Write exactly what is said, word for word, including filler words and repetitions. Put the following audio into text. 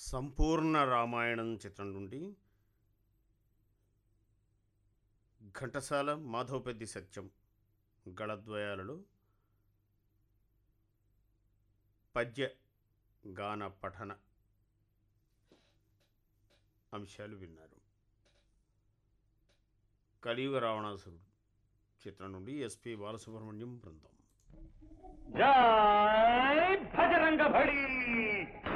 సంపూర్ణ రామాయణం చిత్రం నుండి ఘంటసాల మాధవపెద్ది సత్యం గళద్వయాలలో పద్య గాన పఠన అంశాలు విన్నారు. కలియుగ రావణాసురుడు చిత్రం నుండి ఎస్పి బాలసుబ్రహ్మణ్యం బృందం. జై భజరంగ బలి.